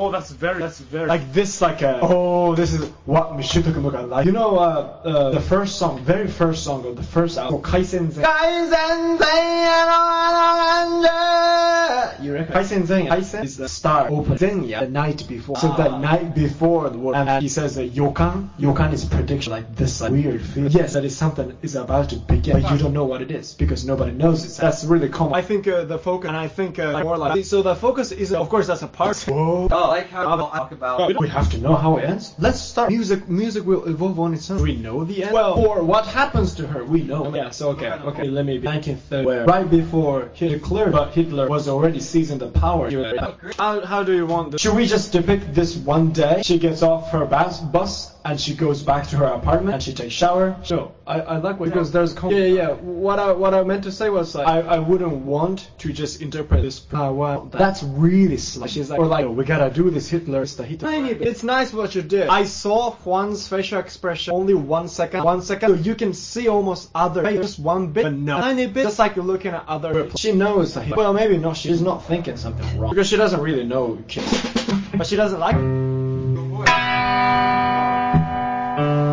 Oh, that's very like this, like this is what Mishuto Kamuka like. You know, the first song, very first song of the first album, Kaisen Zen. You reckon? Kaisen Zen. Kaisen is the start open. Zenya, the night before. So the night before the word, and he says yokan. Yokan is prediction, like this weird feeling. Yes, that is something is about to begin, but you don't know what it is because nobody knows it. That's really common. I think the focus, and I think more like so. The focus is, of course, that's a part. Whoa. Oh, like how I'll talk about. We have to know how it ends. Let's start. Music will evolve on its own. We know the end. Well, or what happens to her, we know. Yeah. So okay. Let me be 1930, where right before Hitler declared, but Hitler was already seizing the power. How do you want this? Should we just depict this one day? She gets off her bus and she goes back to her apartment and she takes shower. No, I like what, because there's yeah. What I meant to say was like I wouldn't want to just interpret this. Well, that's really slow. She's like, or like, we gotta do this. Hitler. It's nice what you did. I saw Juan's facial expression only 1 second. 1 second. So you can see almost other, just one bit, but no, tiny bit. Just like you're looking at other. She knows that. Well, maybe not. She's not thinking something wrong because she doesn't really know kids, but she doesn't like.